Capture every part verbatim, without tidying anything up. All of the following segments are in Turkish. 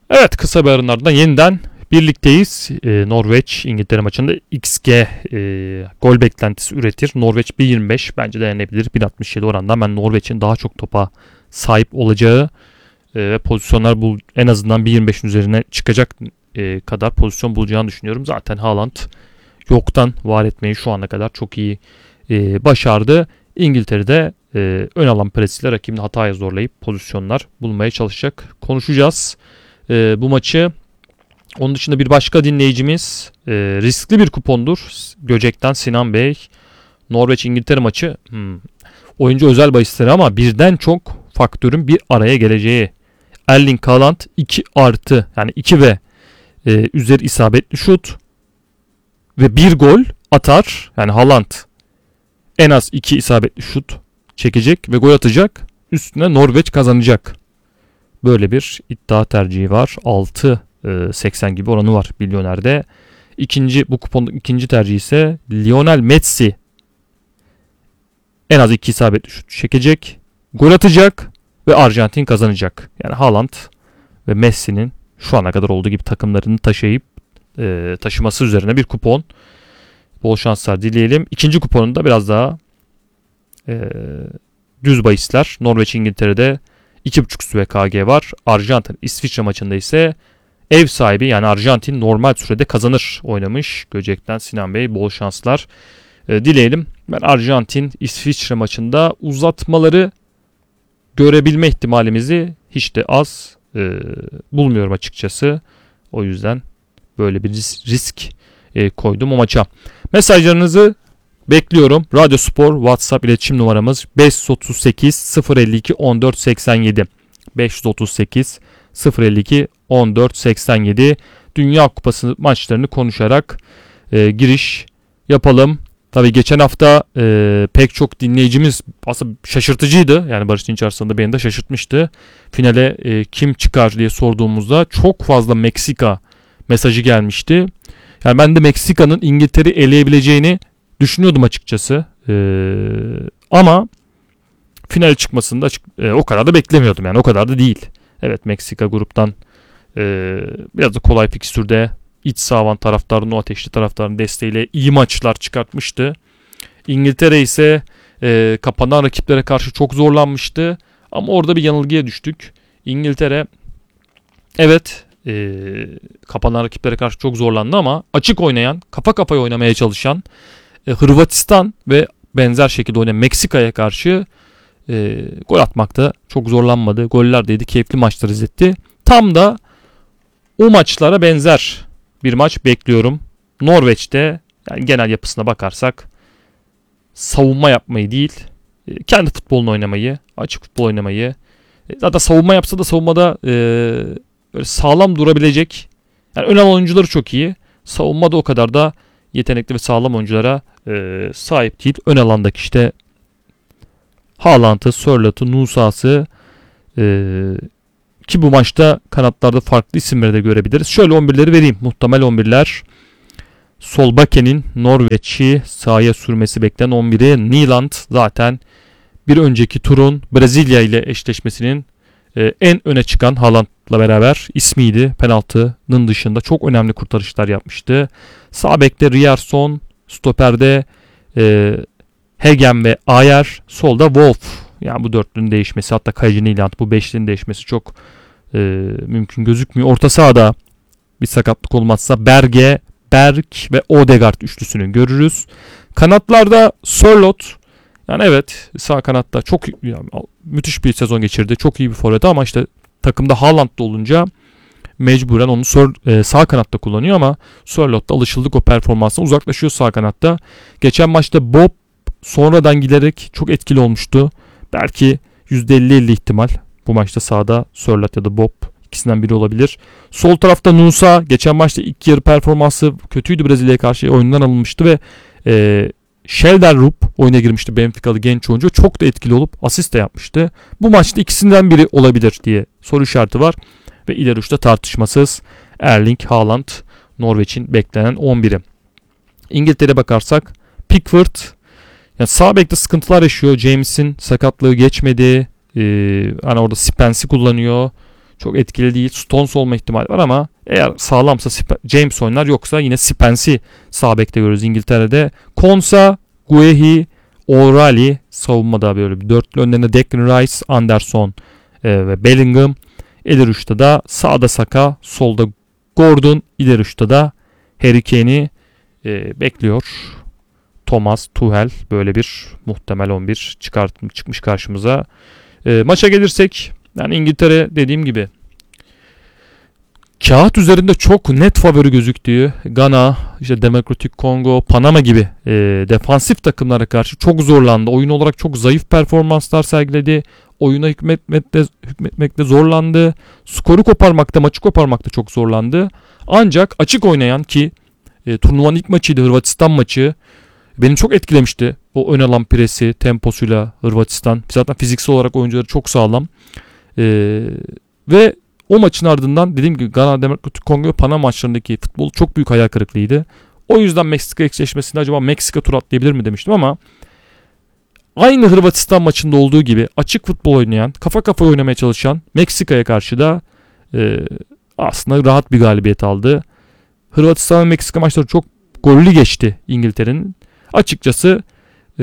Evet, kısa bir aranın ardından yeniden birlikteyiz. Ee, Norveç İngiltere maçında X G e, gol beklentisi üretir. Norveç bir yirmi beş bence denenebilir. bir altmış yedi orandan ben Norveç'in daha çok topa sahip olacağı e, ve pozisyonlar bul, en azından bir yirmi beşin üzerine çıkacak e, kadar pozisyon bulacağını düşünüyorum. Zaten Haaland yoktan var etmeyi şu ana kadar çok iyi e, başardı. İngiltere'de e, ön alan presiyle rakibini hataya zorlayıp pozisyonlar bulmaya çalışacak. Konuşacağız e, bu maçı. Onun dışında bir başka dinleyicimiz e, riskli bir kupondur. Göcek'ten Sinan Bey. Norveç İngiltere maçı hmm, oyuncu özel bahisleri ama birden çok faktörün bir araya geleceği. Erling Haaland iki artı yani iki ve e, üzeri isabetli şut ve bir gol atar. Yani Haaland en az iki isabetli şut çekecek ve gol atacak. Üstüne Norveç kazanacak. Böyle bir iddia tercihi var. altı seksen gibi oranı var Milyoner'de. İkinci bu kuponun ikinci tercihi ise Lionel Messi en az iki isabetli şut çekecek, gol atacak ve Arjantin kazanacak. Yani Haaland ve Messi'nin şu ana kadar olduğu gibi takımlarını taşıyıp e, taşıması üzerine bir kupon. Bol şanslar dileyelim. İkinci kuponunda biraz daha e, düz bahisler. Norveç İngiltere'de iki buçuk üstü ve K G var. Arjantin İsviçre maçında ise ev sahibi yani Arjantin normal sürede kazanır oynamış. Göcek'ten Sinan Bey bol şanslar e, dileyelim. Ben Arjantin İsviçre maçında uzatmaları görebilme ihtimalimizi hiç de az e, bulmuyorum açıkçası. O yüzden böyle bir risk, risk e, koydum o maça. Mesajlarınızı bekliyorum. Radyo Spor WhatsApp iletişim numaramız beş otuz sekiz sıfır elli iki on dört seksen yedi. beş otuz sekiz sıfır elli iki on dört seksen yedi. Dünya Kupası maçlarını konuşarak e, giriş yapalım. Tabii geçen hafta e, pek çok dinleyicimiz aslında şaşırtıcıydı. Yani Barış Dinç Arslan da beni de şaşırtmıştı. Finale e, kim çıkar diye sorduğumuzda çok fazla Meksika mesajı gelmişti. Yani ben de Meksika'nın İngiltere'yi eleyebileceğini düşünüyordum açıkçası. E, ama finale çıkmasını da açık, e, o kadar da beklemiyordum. Yani o kadar da değil. Evet, Meksika gruptan e, biraz da kolay fikstürde iç sahavan taraftarının, o ateşli taraftarın desteğiyle iyi maçlar çıkartmıştı. İngiltere ise e, kapanan rakiplere karşı çok zorlanmıştı. Ama orada bir yanılgıya düştük. İngiltere evet e, kapanan rakiplere karşı çok zorlandı ama açık oynayan, kafa kafaya oynamaya çalışan e, Hırvatistan ve benzer şekilde oynayan Meksika'ya karşı e, gol atmakta çok zorlanmadı. Goller de yedi, keyifli maçlar izletti. Tam da o maçlara benzer bir maç bekliyorum. Norveç'te yani genel yapısına bakarsak savunma yapmayı değil, kendi futbolunu oynamayı, açık futbol oynamayı. Zaten savunma yapsa da savunmada e, böyle sağlam durabilecek. Yani ön alan oyuncuları çok iyi. Savunmada o kadar da yetenekli ve sağlam oyunculara e, sahip değil. Ön alandaki işte Haaland'ı, Sörlot'u, Nusa'sı e, ki bu maçta kanatlarda farklı isimleri de görebiliriz. Şöyle on birleri vereyim. Muhtemel on birler. Solbaken'in Norveç'i sahaya sürmesi beklenen on biri. Nyland zaten bir önceki turun Brezilya ile eşleşmesinin e, en öne çıkan Haaland'la beraber ismiydi. Penaltının dışında çok önemli kurtarışlar yapmıştı. Sağ bekte Ryerson, stoperde e, Hegen ve Ayer, solda Wolf. Yani bu dörtlünün değişmesi, hatta kaleci Nyland, bu beşlinin değişmesi çok e, mümkün gözükmüyor. Orta sahada bir sakatlık olmazsa Berge, Berg ve Odegaard üçlüsünü görürüz. Kanatlarda Sörloth, yani evet sağ kanatta çok yani, müthiş bir sezon geçirdi. Çok iyi bir forvet ama işte takımda Haaland da olunca mecburen onu sör, e, sağ kanatta kullanıyor ama Sörloth da alışıldık o performansına, uzaklaşıyor sağ kanatta. Geçen maçta Bob sonradan giderek çok etkili olmuştu. Belki yüzde elli elli ihtimal bu maçta sağda Sörloth ya da Bob ikisinden biri olabilir. Sol tarafta Nusa geçen maçta ilk yarı performansı kötüydü, Brezilya'ya karşı oyundan alınmıştı ve e, Sheldrup oyuna girmişti, Benfica'lı genç oyuncu. Çok da etkili olup asist de yapmıştı. Bu maçta ikisinden biri olabilir diye soru işareti var. Ve ileri uçta tartışmasız Erling Haaland Norveç'in beklenen on biri. İngiltere'ye bakarsak Pickford, yani sağ bekte sıkıntılar yaşıyor. James'in sakatlığı geçmedi. Ee, hani orada Spence'i kullanıyor. çok etkili değil. Stones olma ihtimali var ama eğer sağlamsa James oynar, yoksa yine Spence'i sağ bekte görürüz İngiltere'de. Konsa, Guehi, O'Reilly savunmada böyle bir dörtlü, önlerinde Declan Rice, Anderson e, ve Bellingham. İleri uçta da sağda Saka, solda Gordon, ileri uçta da Harry Kane'i e, bekliyor. Thomas Tuchel, böyle bir muhtemel on bir çıkart, çıkmış karşımıza. E, maça gelirsek, yani İngiltere dediğim gibi kağıt üzerinde çok net favori gözüktüğü Gana, işte Demokratik Kongo, Panama gibi e, defansif takımlara karşı çok zorlandı. Oyun olarak çok zayıf performanslar sergiledi. Oyuna hükmetmekte, hükmetmekte zorlandı. Skoru koparmakta, maçı koparmakta çok zorlandı. Ancak açık oynayan, ki e, turnuvanın ilk maçıydı, Hırvatistan maçı, beni çok etkilemişti. O ön alan presi, temposuyla Hırvatistan. Zaten fiziksel olarak oyuncuları çok sağlam. E, ve o maçın ardından dediğim gibi Gana, Demokratik Kongo ve Panama maçlarındaki futbol çok büyük hayal kırıklığıydı. O yüzden Meksika eşleşmesinde acaba Meksika tur atlayabilir mi demiştim ama aynı Hırvatistan maçında olduğu gibi açık futbol oynayan, kafa kafa oynamaya çalışan Meksika'ya karşı da e, aslında rahat bir galibiyet aldı. Hırvatistan ve Meksika maçları çok gollü geçti İngiltere'nin. Açıkçası e,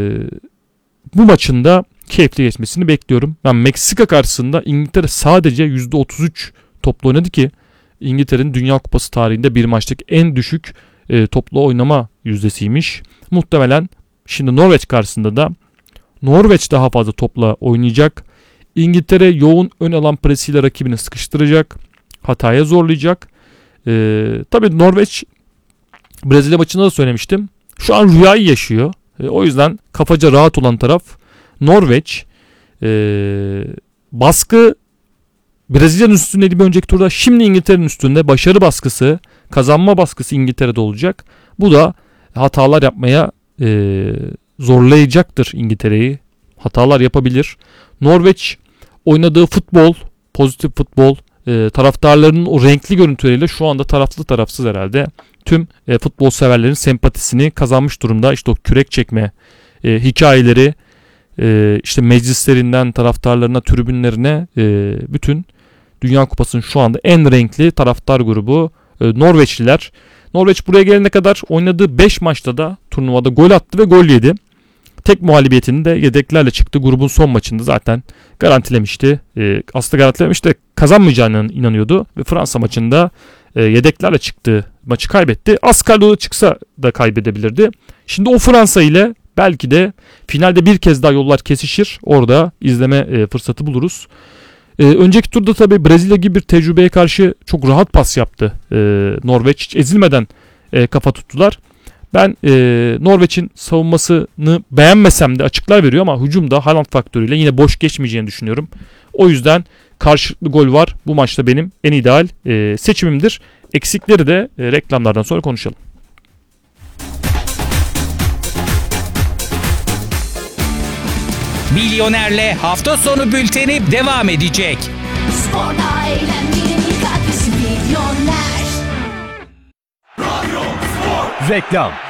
bu maçın da keyifli geçmesini bekliyorum. Ben Meksika karşısında İngiltere sadece yüzde otuz üç toplu oynadı ki İngiltere'nin Dünya Kupası tarihinde bir maçtaki en düşük e, toplu oynama yüzdesiymiş. Muhtemelen şimdi Norveç karşısında da Norveç daha fazla topla oynayacak. İngiltere yoğun ön alan presiyle rakibini sıkıştıracak. Hataya zorlayacak. Ee, tabii Norveç, Brezilya maçında da söylemiştim, şu an rüyayı yaşıyor. Ee, o yüzden kafaca rahat olan taraf Norveç. Ee, baskı Brezilya'nın üstündeydi bir önceki turda. Şimdi İngiltere'nin üstünde. Başarı baskısı, kazanma baskısı İngiltere'de olacak. Bu da hatalar yapmaya e, zorlayacaktır İngiltere'yi. Hatalar yapabilir. Norveç oynadığı futbol, pozitif futbol, e, taraftarlarının o renkli görüntüleriyle şu anda taraflı tarafsız herhalde tüm e, futbol severlerin sempatisini kazanmış durumda. İşte o kürek çekme e, hikayeleri, e, işte meclislerinden taraftarlarına, tribünlerine, e, bütün Dünya Kupası'nın şu anda en renkli taraftar grubu e, Norveçliler. Norveç buraya gelene kadar oynadığı beş maçta da turnuvada gol attı ve gol yedi. Tek muhalibiyetini de yedeklerle çıktı. Grubun son maçında zaten garantilemişti. E, aslında garantilemişti de kazanmayacağına inanıyordu. Ve Fransa maçında e, yedeklerle çıktı. Maçı kaybetti. Az kadroda çıksa da kaybedebilirdi. Şimdi o Fransa ile belki de finalde bir kez daha yollar kesişir. Orada izleme e, fırsatı buluruz. E, önceki turda tabii Brezilya gibi bir tecrübeye karşı çok rahat pas yaptı e, Norveç. Hiç ezilmeden e, kafa tuttular. Ben e, Norveç'in savunmasını beğenmesem de açıklar veriyor ama hücumda Haaland faktörüyle yine boş geçmeyeceğini düşünüyorum. O yüzden karşılıklı gol var. Bu maçta benim en ideal e, seçimimdir. Eksikleri de e, reklamlardan sonra konuşalım. Milyoner'le hafta sonu bülteni devam edecek. Sporla eğlenmenin ilk adresi Milyoner. Reklam.